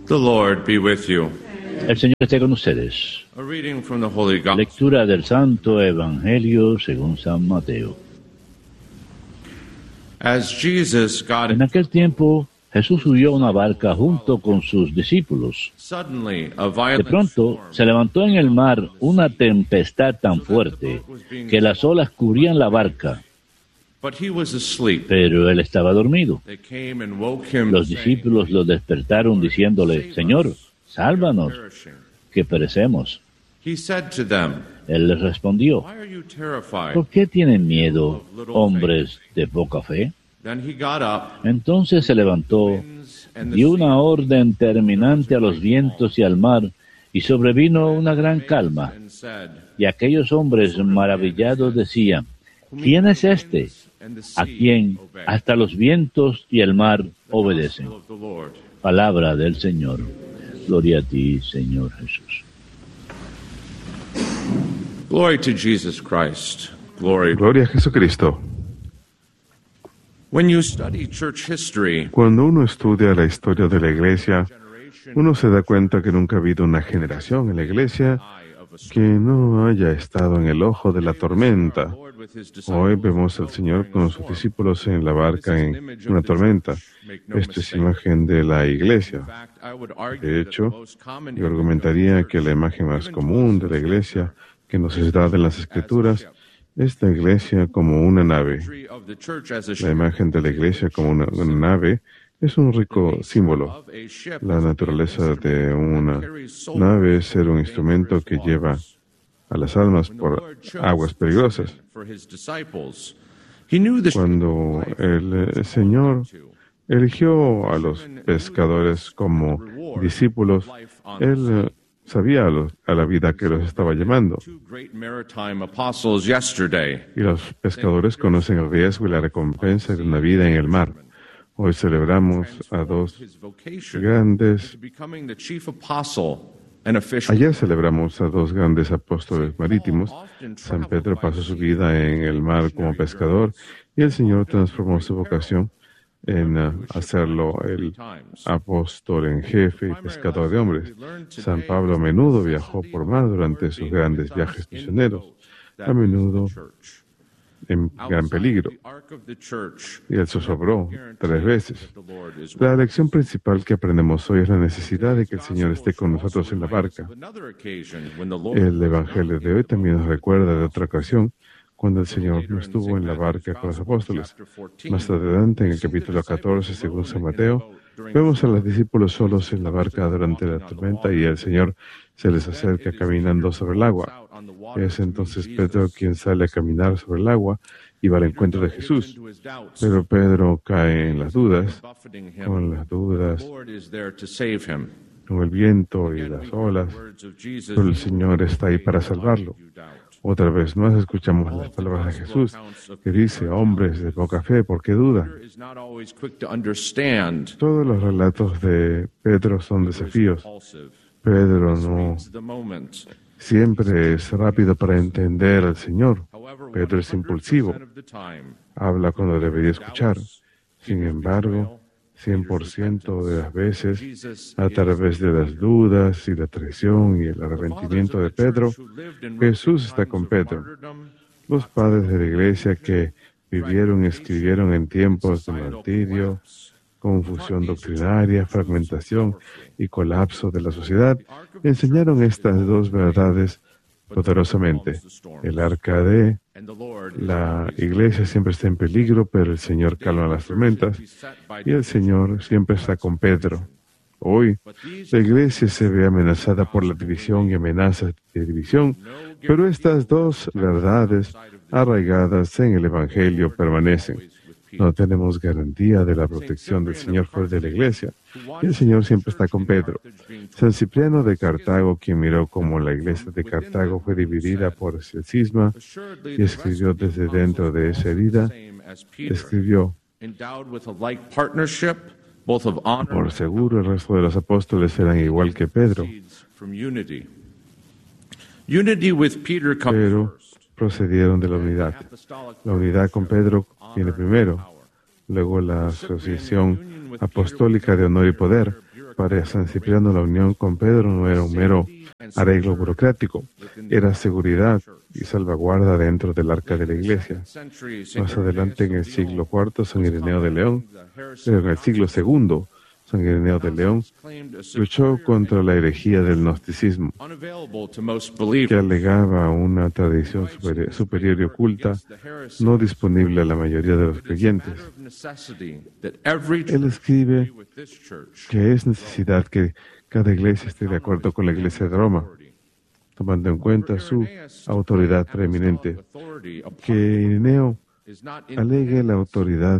The Lord be with you. El Señor esté con ustedes. A reading from the Holy Gospel. Lectura del Santo Evangelio según San Mateo. As Jesus got En aquel tiempo, Jesús subió a una barca junto con sus discípulos. suddenly a De violent pronto, storm se levantó en el mar una tempestad tan fuerte que las olas cubrían la barca, but he was asleep. pero él estaba dormido. They came and woke him, Los saying, discípulos lo despertaron diciéndole, Señor, sálvanos, perishing. que perecemos. He said to them, Él les respondió, Why are you terrified? ¿por qué tienen miedo, hombres de poca fe? Then he got up, Entonces se levantó, winds and the dio sea una orden terminante a los vientos y al mar, y sobrevino una gran calma. and said, Y aquellos hombres maravillados decían, ¿quién es este? and the A sea quien obeyed. hasta los vientos y el mar obedecen. Of the Lord. Palabra del Señor. Gloria a ti, Señor Jesús. Glory to Jesus Christ. Glory. Gloria a Jesucristo. When you study church history, Cuando uno estudia la historia de la Iglesia, uno se da cuenta que nunca ha habido una generación en la Iglesia que no haya estado en el ojo de la tormenta. Hoy vemos al Señor con sus discípulos en la barca en una tormenta. Esta es imagen de la Iglesia. De hecho, yo argumentaría que la imagen más común de la Iglesia que nos es dada en las Escrituras es la Iglesia como una nave. La imagen de la Iglesia como una nave es un rico símbolo. La naturaleza de una nave es ser un instrumento que lleva a las almas por aguas peligrosas. Cuando el Señor eligió a los pescadores como discípulos, Él sabía a la vida que los estaba llamando. Y los pescadores conocen el riesgo y la recompensa de una vida en el mar. Hoy celebramos a dos grandes. Ayer celebramos a dos grandes apóstoles marítimos. San Pedro pasó su vida en el mar como pescador y el Señor transformó su vocación en hacerlo el apóstol en jefe y pescador de hombres. San Pablo a menudo viajó por mar durante sus grandes viajes misioneros, a menudo en gran peligro, y él zozobró 3 veces. La lección principal que aprendemos hoy es la necesidad de que el Señor esté con nosotros en la barca. El Evangelio de hoy también nos recuerda de otra ocasión cuando el Señor no estuvo en la barca con los apóstoles. Más adelante, en el capítulo 14, según San Mateo, vemos a los discípulos solos en la barca durante la tormenta y el Señor se les acerca caminando sobre el agua. Es entonces Pedro quien sale a caminar sobre el agua y va al encuentro de Jesús. Pero Pedro cae en las dudas, con el viento y las olas, pero el Señor está ahí para salvarlo. Otra vez más escuchamos las palabras de Jesús que dice, hombres de poca fe, ¿por qué dudan? Todos los relatos de Pedro son desafíos. Pedro no siempre es rápido para entender al Señor. Pedro es impulsivo. Habla cuando debería escuchar. Sin embargo, 100% de las veces, a través de las dudas y la traición y el arrepentimiento de Pedro, Jesús está con Pedro. Los padres de la Iglesia que vivieron y escribieron en tiempos de martirio, confusión doctrinaria, fragmentación y colapso de la sociedad, enseñaron estas dos verdades poderosamente. El arca de la Iglesia siempre está en peligro, pero el Señor calma las tormentas y el Señor siempre está con Pedro. Hoy, la Iglesia se ve amenazada por la división y amenazas de división, pero estas dos verdades arraigadas en el Evangelio permanecen. No tenemos garantía de la protección del Señor fuera de la Iglesia. Y el Señor siempre está con Pedro. San Cipriano de Cartago, quien miró cómo la Iglesia de Cartago fue dividida por el cisma y escribió desde dentro de esa herida, escribió, por seguro el resto de los apóstoles eran igual que Pedro. Pero procedieron de la unidad. La unidad con Pedro viene primero, luego la asociación apostólica de honor y poder, Para San Cipriano, la unión con Pedro no era un mero arreglo burocrático, era seguridad y salvaguarda dentro del arca de la Iglesia. Más adelante, en el siglo IV, San Ireneo de León, pero en el siglo II, San Ireneo de León luchó contra la herejía del gnosticismo, que alegaba una tradición superior y oculta, no disponible a la mayoría de los creyentes. Él escribe que es necesidad que cada iglesia esté de acuerdo con la Iglesia de Roma, tomando en cuenta su autoridad preeminente. Que Ireneo alegue la autoridad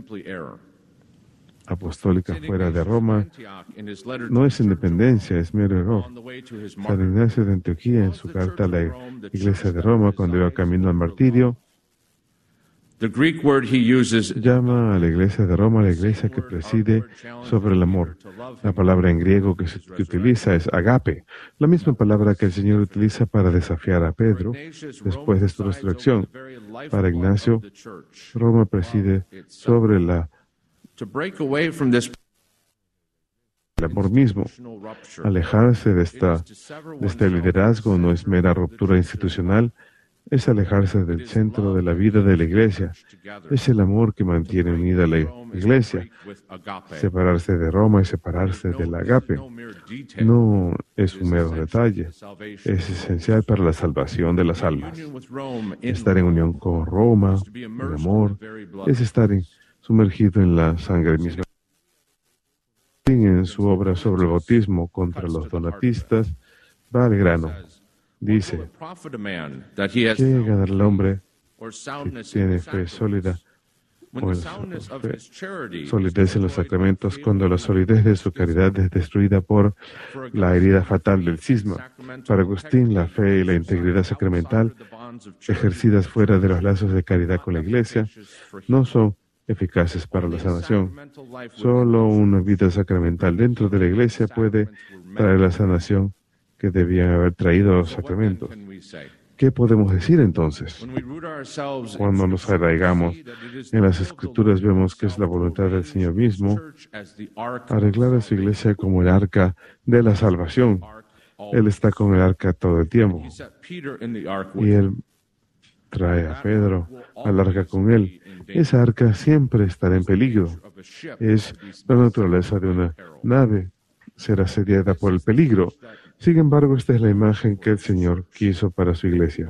apostólica fuera de Roma no es independencia, es mero error. San Ignacio de Antioquía, en su carta a la Iglesia de Roma, cuando iba camino al martirio, llama a la Iglesia de Roma la iglesia que preside sobre el amor. La palabra en griego que utiliza es agape, la misma palabra que el Señor utiliza para desafiar a Pedro después de su resurrección. Para Ignacio, Roma preside sobre el amor mismo. Alejarse de este liderazgo no es mera ruptura institucional, es alejarse del centro de la vida de la Iglesia. Es el amor que mantiene unida a la Iglesia. Separarse de Roma y separarse del agape no es un mero detalle, es esencial para la salvación de las almas. Estar en unión con Roma, en amor, es estar sumergido en la sangre misma. En su obra sobre el bautismo contra los donatistas, va al grano. Dice, ¿qué ganará el hombre si tiene fe sólida o solidez en los sacramentos cuando la solidez de su caridad es destruida por la herida fatal del cisma? Para Agustín, la fe y la integridad sacramental, ejercidas fuera de los lazos de caridad con la Iglesia, no son eficaces para la sanación. Solo una vida sacramental dentro de la Iglesia puede traer la sanación que debían haber traído los sacramentos. ¿Qué podemos decir entonces? Cuando nos arraigamos en las Escrituras, vemos que es la voluntad del Señor mismo arreglar a su Iglesia como el arca de la salvación. Él está con el arca todo el tiempo. Y Él trae a Pedro al arca con Él. Esa arca siempre estará en peligro. Es la naturaleza de una nave, ser asediada por el peligro. Sin embargo, esta es la imagen que el Señor quiso para su Iglesia.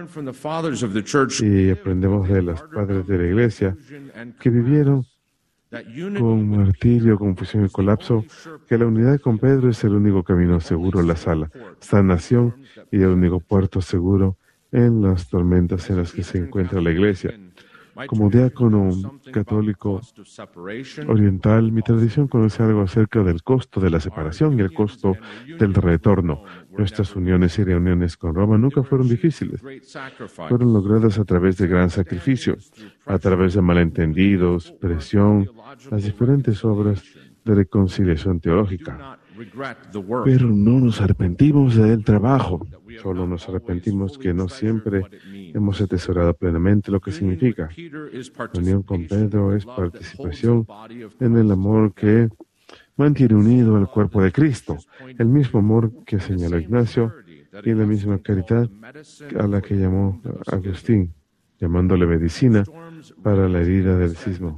Y aprendemos de los padres de la Iglesia que vivieron con martirio, confusión y colapso, que la unidad con Pedro es el único camino seguro a la sanación y el único puerto seguro en las tormentas en las que se encuentra la Iglesia. Como diácono católico oriental, mi tradición conoce algo acerca del costo de la separación y el costo del retorno. Nuestras uniones y reuniones con Roma nunca fueron difíciles. Fueron logradas a través de gran sacrificio, a través de malentendidos, presión, las diferentes obras de reconciliación teológica. Pero no nos arrepentimos del trabajo. Solo nos arrepentimos que no siempre hemos atesorado plenamente lo que significa. La unión con Pedro es participación en el amor que mantiene unido al cuerpo de Cristo, el mismo amor que señaló Ignacio y la misma caridad a la que llamó Agustín, llamándole medicina para la herida del cisma.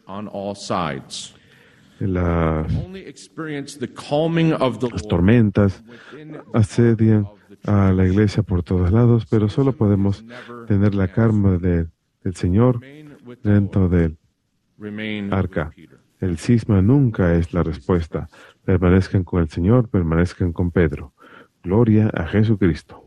Las tormentas asedian a la Iglesia por todos lados, pero solo podemos tener la calma del Señor dentro del arca. El cisma nunca es la respuesta. Permanezcan con el Señor, permanezcan con Pedro. Gloria a Jesucristo.